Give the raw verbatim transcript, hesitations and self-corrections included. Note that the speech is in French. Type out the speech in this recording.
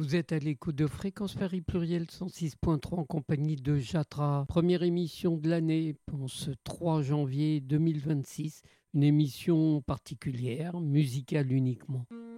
Vous êtes à l'écoute de Fréquence Paris Pluriel cent six point trois en compagnie de Jatra. Première émission de l'année pour ce trois janvier deux mille vingt-six. Une émission particulière, musicale uniquement.